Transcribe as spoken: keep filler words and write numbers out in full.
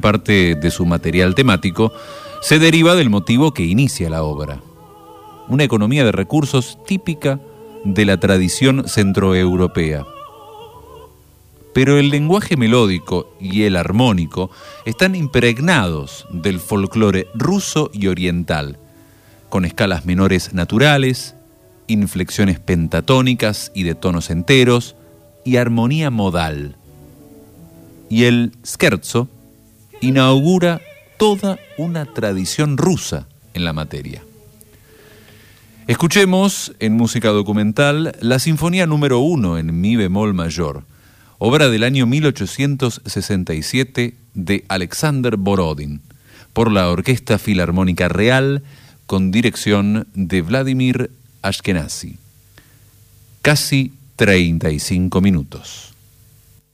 parte de su material temático, se deriva del motivo que inicia la obra. Una economía de recursos típica de la tradición centroeuropea. Pero el lenguaje melódico y el armónico están impregnados del folclore ruso y oriental, con escalas menores naturales, inflexiones pentatónicas y de tonos enteros, y armonía modal. Y el scherzo inaugura toda una tradición rusa en la materia. Escuchemos en música documental la Sinfonía número uno en mi bemol mayor, obra del año mil ochocientos sesenta y siete de Alexander Borodin, por la Orquesta Filarmónica Real con dirección de Vladimir Ashkenazy. Casi treinta y cinco minutos.